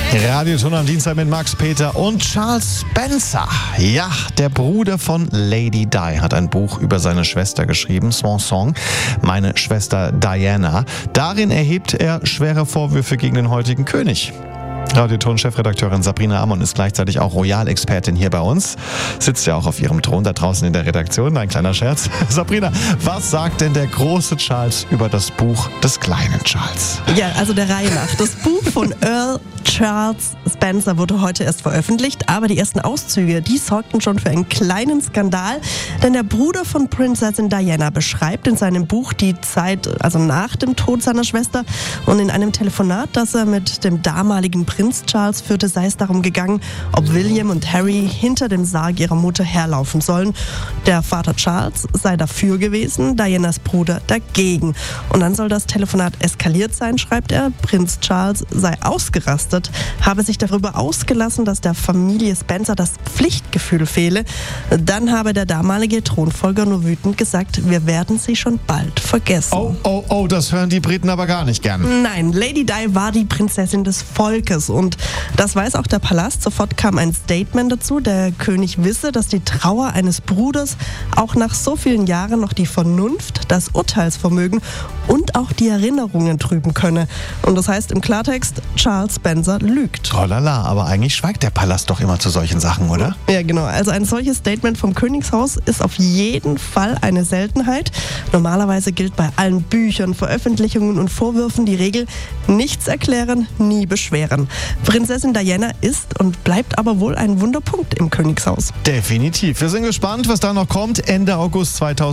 Radioton am Dienstag mit Max Peter und Charles Spencer. Ja, der Bruder von Lady Di hat ein Buch über seine Schwester geschrieben, Swan Song, meine Schwester Diana. Darin erhebt er schwere Vorwürfe gegen den heutigen König. Radioton-Chefredakteurin Sabrina Amon ist gleichzeitig auch Royal-Expertin hier bei uns. Sitzt ja auch auf ihrem Thron da draußen in der Redaktion. Ein kleiner Scherz. Sabrina, was sagt denn der große Charles über das Buch des kleinen Charles? Ja, also der Reihe nach. Das Buch von Earl Charles Spencer wurde heute erst veröffentlicht, aber die ersten Auszüge, die sorgten schon für einen kleinen Skandal, denn der Bruder von Prinzessin Diana beschreibt in seinem Buch die Zeit, also nach dem Tod seiner Schwester, und in einem Telefonat, das er mit dem damaligen Prinz Charles führte, sei es darum gegangen, ob William und Harry hinter dem Sarg ihrer Mutter herlaufen sollen. Der Vater Charles sei dafür gewesen, Dianas Bruder dagegen. Und dann soll das Telefonat eskaliert sein, schreibt er. Prinz Charles sei ausgerastet, habe sich darüber ausgelassen, dass der Familie Spencer das Pflichtgefühl fehle. Dann habe der damalige Thronfolger nur wütend gesagt, wir werden sie schon bald vergessen. Oh, das hören die Briten aber gar nicht gern. Nein, Lady Di war die Prinzessin des Volkes und das weiß auch der Palast. Sofort kam ein Statement dazu. Der König wisse, dass die Trauer eines Bruders auch nach so vielen Jahren noch die Vernunft, das Urteilsvermögen und auch die Erinnerungen trüben könne. Und das heißt im Klartext, Charles Spencer lügt. Oh lala, aber eigentlich schweigt der Palast doch immer zu solchen Sachen, oder? Ja, genau. Also ein solches Statement vom Königshaus ist auf jeden Fall eine Seltenheit. Normalerweise gilt bei allen Büchern, Veröffentlichungen und Vorwürfen die Regel, nichts erklären, nie beschweren. Prinzessin Diana ist und bleibt aber wohl ein Wunderpunkt im Königshaus. Definitiv. Wir sind gespannt, was da noch kommt. Ende August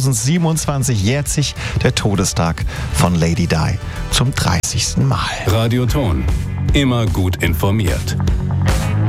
2027 jährt sich der Todestag von Lady Di zum 30. Mal. Radioton. Immer gut informiert.